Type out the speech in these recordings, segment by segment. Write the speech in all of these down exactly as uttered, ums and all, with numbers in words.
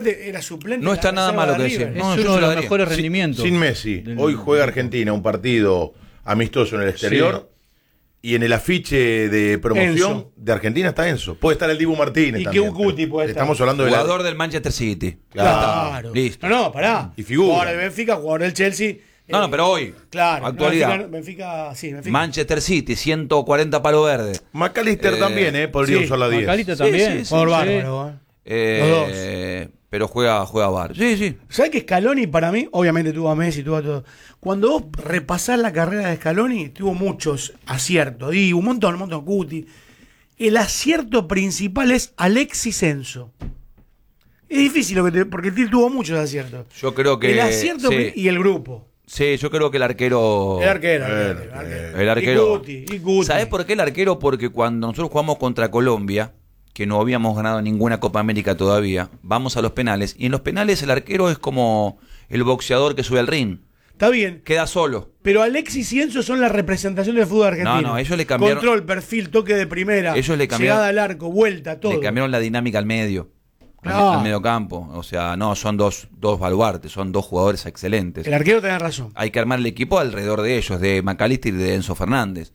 aparte era suplente. No está nada malo que decir. Es No, uno yo de los daría. mejores Sin, rendimientos. sin Messi, del- hoy juega Argentina un partido amistoso en el exterior. Y en el afiche de promoción Enzo. de Argentina está Enzo. Puede estar el Dibu Martínez Y también. que Guti pero puede estar. Estamos hablando de la... Jugador del Manchester City. Claro. Listo. No, no, pará. Y figura. Jugador del Benfica, jugador del Chelsea. No, no, pero hoy. Claro. Actualidad. Benfica, Benfica, sí, Benfica. Manchester City, ciento cuarenta palo verde. McAllister Eh, también, ¿eh? Podría sí, usar la diez. Macalita Sí, también. sí, sí. Jugador bárbaro, ¿eh? Eh, pero juega, juega bar. Sí, sí. ¿Sabes que Scaloni para mí, obviamente tuvo a Messi, tuvo a todo? Cuando vos repasás la carrera de Scaloni, tuvo muchos aciertos, y un montón, un montón, Cuti. El acierto principal es Alexis Enzo. Es difícil lo que te, porque él tuvo muchos aciertos. Yo creo que. El acierto sí. pri- y el grupo. Sí, yo creo que el arquero. El arquero. El El arquero. arquero. El arquero. Y Guti, y Guti. ¿Sabés por qué el arquero? Porque cuando nosotros jugamos contra Colombia, que no habíamos ganado ninguna Copa América todavía, vamos a los penales. Y en los penales el arquero es como el boxeador que sube al ring. Está bien. Queda solo. Pero Alexis y Enzo son la representación del fútbol argentino. No, no, ellos le cambiaron- Control, perfil, toque de primera. Ellos le cambiaron- Llegada al arco, vuelta, todo. Le cambiaron la dinámica al medio. Al, Claro. al medio campo. O sea, no, son dos, dos baluartes, son dos jugadores excelentes. El arquero tenés razón. Hay que armar el equipo alrededor de ellos, de McAllister y de Enzo Fernández.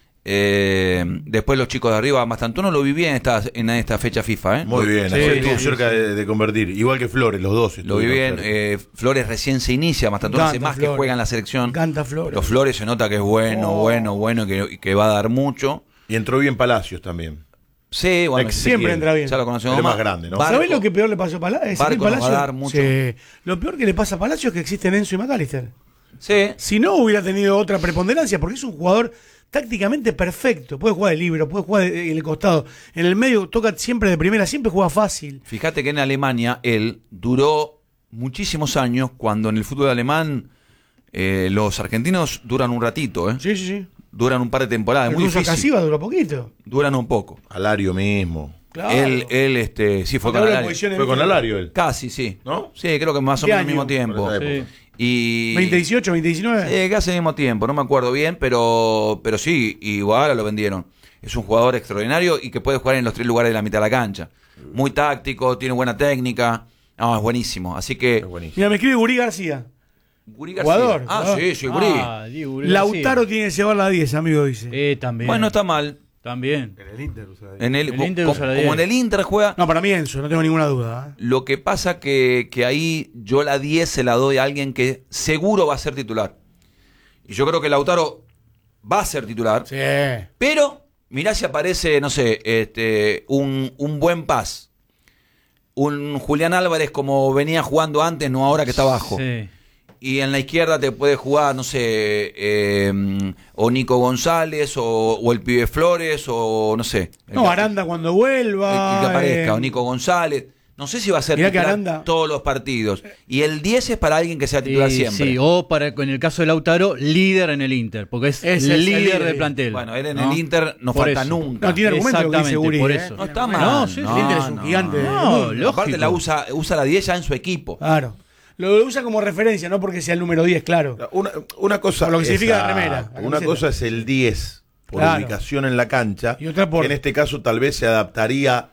Eh, después los chicos de arriba, Mastantuono lo viví en esta, en esta fecha FIFA. ¿eh? Muy bien, Sí, ayer sí, estuvo sí, cerca sí. De, de convertir. Igual que Flores, los dos. Lo estuvieron viví en cerca. eh, Flores recién se inicia, Mastantuono hace Canta más Flores. que juega en la selección. Canta Flores. Los Flores se nota que es bueno, Oh. bueno, bueno y que, y que va a dar mucho. Y entró bien Palacios también. Sí, bueno, Ex- Siempre entra bien. ya lo conocemos Él es más. más grande, ¿no? Barco- ¿Sabés lo que peor le pasó a Palacio? Barco nos va a dar mucho. Lo peor que le pasa a Palacio es que existen Enzo y McAllister. Sí, Si no, hubiera tenido otra preponderancia, porque es un jugador tácticamente perfecto. Puede jugar de libero, puede jugar de- en el costado. En el medio toca siempre de primera, siempre juega fácil. fíjate que en Alemania él duró muchísimos años cuando en el fútbol alemán eh, los argentinos duran un ratito, ¿eh? Sí, sí, sí. Duran un par de temporadas, es muy Incluso difícil. Casiva duró poquito. Duran un poco. Alario mismo. Claro. Él, él, este, sí, fue Porque con habla de Alario. posiciones Fue con bien. Alario él. Casi, sí. ¿No? Sí, creo que más o ¿Qué menos al mismo año? tiempo. Por esa Sí. época. Y veinte dieciocho, veinte diecinueve. Eh, casi al mismo tiempo, no me acuerdo bien, pero, pero sí, igual lo vendieron. Es un jugador extraordinario y que puede jugar en los tres lugares de la mitad de la cancha. Muy táctico, tiene buena técnica. No, es buenísimo. Así que. Es buenísimo. Mira, me escribe Gurí García. Gurí García. Jugador, Ah, jugador. sí, sí, Gurí. Ah, Diego Gurí Lautaro García. tiene que llevar la diez, amigo, dice. Eh, también. Bueno, está mal. También. En el Inter usa ahí. En el, El co- Inter co- usa la como diez. en el Inter juega. No, para mí Enzo, no tengo ninguna duda. ¿eh? Lo que pasa que, que ahí yo la diez se la doy a alguien que seguro va a ser titular. Y yo creo que Lautaro va a ser titular. Sí. Pero, mirá si aparece, no sé, este, un, un buen Paz. Un Julián Álvarez como venía jugando antes, no ahora que está abajo. Sí. Y en la izquierda te puede jugar, no sé, eh, o Nico González, o, o el pibe Flores, o no sé. El No, que- Aranda cuando el- vuelva. el que aparezca, eh, o Nico González. No sé si va a ser Mirá que titular Aranda- todos los partidos. Y el diez es para alguien que sea titular Y, siempre. sí, o para, en el caso de Lautaro, líder en el Inter, porque es, Es el el líder, líder. del plantel. Bueno, él en ¿no? el Inter no Por falta eso. nunca. No, tiene argumento lo que dice Exactamente, Gurí. por ¿eh? eso. No está Tiene mal. argumento. No, sí, El Inter no, es un no. gigante. del No, mundo. lógico. Aparte la usa, usa la diez ya en su equipo. Claro. Lo, lo usa como referencia, no porque sea el número diez, claro. Una, una cosa Por lo que significa esa- la remera, la Una camiseta. cosa es el diez por Claro. ubicación en la cancha. Y otra por- que en este caso tal vez se adaptaría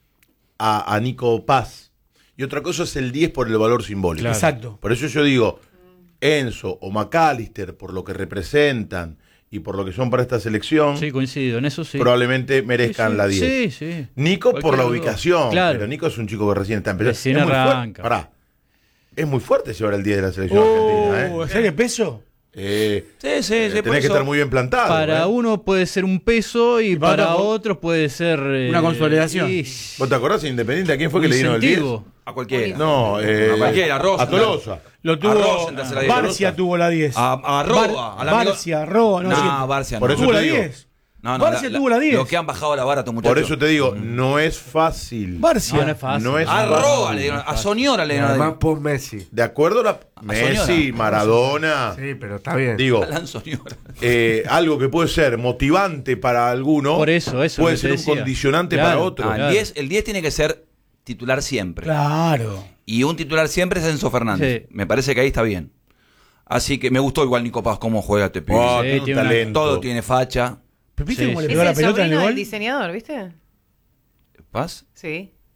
a, a Nico Paz. Y otra cosa es el diez por el valor simbólico. Claro. Exacto. Por eso yo digo, Enzo o McAllister, por lo que representan y por lo que son para esta selección, Sí, coincido, en eso sí. probablemente merezcan Sí, sí. la diez. Sí, sí. Nico por Cualquier la duda. ubicación, Claro. pero Nico es un chico que recién está empezando. Recién es muy fuerte. arranca. Pará. Es muy fuerte llevar el diez de la selección Oh, argentina, ¿eh? ¿sabes qué peso? Eh, Sí, sí, eh, sí. por tenés que eso- estar muy bien plantado. Para ¿eh? uno puede ser un peso y Y para para otro- otros puede ser eh, Una consolidación. y- ¿Vos te acordás en Independiente a quién fue que un le dieron el diez? incentivo. A cualquiera. No, eh, A cualquiera, a Rosa. a Tolosa. Lo tuvo. A Rosenthal se la dio. Barcia tuvo la diez. A, a Roa. al amigo- Barcia, Roa, no, No, sí. Barcia no. Por eso Tuvo te la digo. diez. No, no, Barcia tuvo la diez. Lo que han bajado la vara estos muchachos. Por eso te digo, no es fácil. Barcia. No, no es fácil. No es A fácil. Roa le dieron, a Soñora le dieron. Además, post Messi. De acuerdo a la Messi, Soñora. Maradona, Sí, pero está bien. digo, Alan Soñora. eh, algo que puede ser motivante para alguno, Por eso, eso puede es ser lo un que te decía. condicionante Claro. para otro. Ah, el, Claro. diez, el diez tiene que ser titular siempre. Claro. Y un titular siempre es Enzo Fernández. Sí. Me parece que ahí está bien. Así que me gustó igual Nico Paz cómo juega este pibe. Oh, Sí, tiene un tiene una- talento. Todo tiene facha. ¿Pero viste Sí, cómo le sí. pegó Es la el pelota en el sobrino del gol? diseñador, ¿viste? ¿Paz? Sí.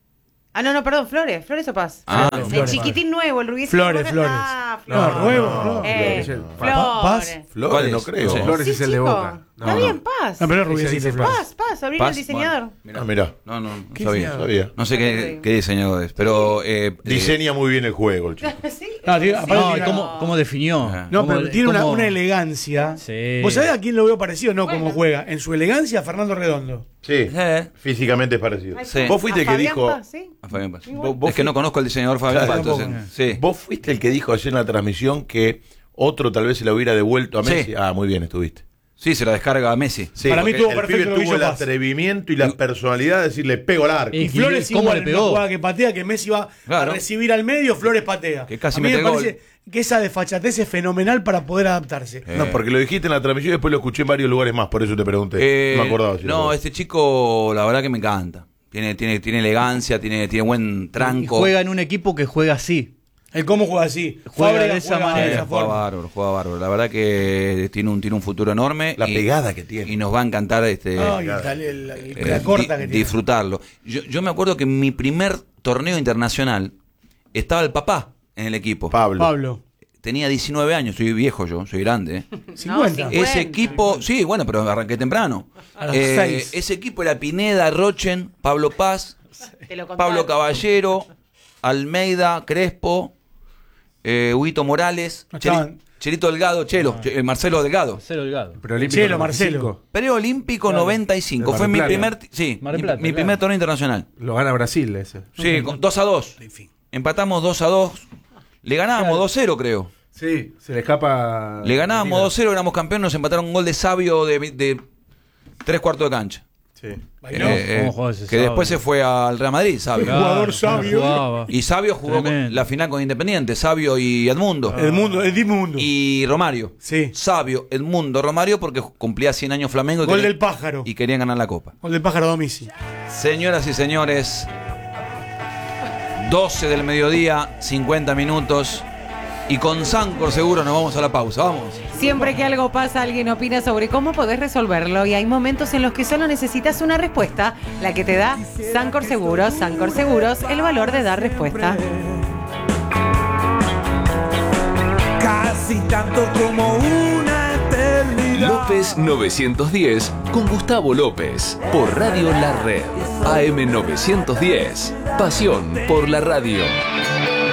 Ah, no, no, perdón, Flores. Flores o Paz. Ah, el Flores. chiquitín nuevo, el rubiecito. Flores, Flores. Ah, No, Flores. Nuevo, no. Eh, Flores. Flores. Paz. Flores, ¿Cuál no es? creo. No sé. Flores Sí, es el de chico. Boca. Está bien, Paz. No, pero es Ese rubiecito. dice Paz, Paz, sobrino del Paz, diseñador. bueno, mirá. Ah, mirá. No, no, no ¿Qué sabía. diseñador? Sabía. No sé qué, qué diseñador es, pero... Eh, Diseña muy bien el juego, el chico. Sí. No, tío, aparte No, tiene ¿y una- cómo, cómo definió? Ah. No, ¿Cómo- pero tiene una, cómo- una elegancia. Sí. ¿Vos sabés a quién lo veo parecido? No, Bueno. cómo juega. En su elegancia, Fernando Redondo. Sí, Eh. físicamente es parecido. Sí. Vos fuiste ¿A el que Fabián dijo... Paz, sí? A Fabián Paz. Vos- vos Es que no conozco al diseñador Fabián Claro, Paz, tampoco. entonces... Sí. Vos fuiste el que dijo ayer en la transmisión que otro tal vez se lo hubiera devuelto a Sí. Messi. Ah, muy bien, estuviste. Sí, se la descarga a Messi. Sí, Para mí porque estuvo el perfecto pibe lo que tuvo hizo el Paz. atrevimiento y la personalidad de decirle pego al arco. Y Y Flores ¿cómo igual le en pegó? una jugada que patea, que Messi va Claro. a recibir al medio, Flores patea. Que casi a mí me mete gol. parece que esa desfachatez es fenomenal para poder adaptarse. Eh. No, porque lo dijiste en la transmisión y después lo escuché en varios lugares más, por eso te pregunté. Eh, no me acordaba. si lo no, acordaba. este chico, la verdad que me encanta. Tiene, tiene, tiene elegancia, tiene, tiene buen Y tranco. juega en un equipo que juega así. El cómo juega así. Juega Fábregas de esa juega manera. de esa juega forma. bárbaro, juega bárbaro. La verdad que tiene un, tiene un futuro enorme. La y- pegada que tiene. Y nos va a encantar este, Ay, tal- el- el- eh, la corta di- que tiene. disfrutarlo. Yo, yo me acuerdo que en mi primer torneo internacional estaba el papá en el equipo. Pablo. Pablo. Tenía diecinueve años, soy viejo yo, soy grande. ¿eh? cincuenta. sí. Ese Bueno. equipo, sí, bueno, pero arranqué temprano. A los Eh, seis. ese equipo era Pineda, Rochen, Pablo Paz, Te lo contaba. Pablo Caballero, Almeida, Crespo, eh, Huito Morales, No Cheli- estaban- Chelito Delgado, Chelo, Che- eh, Marcelo Delgado. Cero Delgado. Preolímpico Chelo, noventa y cinco. Marcelo. Preolímpico noventa y cinco. De Fue Mar mi del primer, Plata. sí, Mar del mi, Plata, mi claro. primer torneo internacional. Lo gana Brasil ese. Sí, con dos a dos. En fin. Empatamos dos a dos. Le ganábamos dos cero, creo. Sí, se le escapa. Le ganábamos dos cero, éramos campeones, nos empataron un gol de Sabio de, de tres cuartos de cancha. Sí. Bailó. Eh, ¿Cómo eh, jugaba ese que Sabio? después se fue al Real Madrid, Sabio. Claro. Jugador sabio. jugaba. Y Sabio jugó Tremendo. la final con Independiente, Sabio y Edmundo. Edmundo, Edmundo. Y Romario. Sí. Sabio, Edmundo, Romario, porque cumplía cien años Flamengo y, Gol quería- del pájaro. y querían ganar la Copa. Gol del pájaro Domici. Señoras y señores, doce del mediodía, cincuenta minutos. Y con Sancor seguro nos vamos a la pausa. Vamos. Siempre que algo pasa, alguien opina sobre cómo podés resolverlo y hay momentos en los que solo necesitas una respuesta, la que te da Sancor Seguros. Sancor Seguros, el valor de dar respuesta. Casi tanto como una eternidad. López novecientos diez con Gustavo López por Radio La Red. A M novecientos diez. Pasión por la radio.